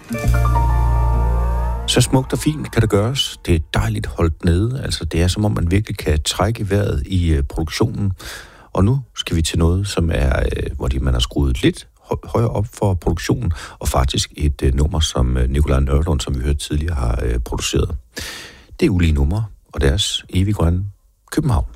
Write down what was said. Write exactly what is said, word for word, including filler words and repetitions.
Så smukt og fint kan det gøres. Det er dejligt holdt nede. Altså, det er som om, man virkelig kan trække vejret i øh, produktionen. Og nu skal vi til noget, som er, øh, hvor de, man har skruet lidt højere op for produktionen, og faktisk et øh, nummer, som øh, Nikolaj Nørlund, som vi hørte tidligere, har øh, produceret. Det er ulige numre, og deres evig grønne København.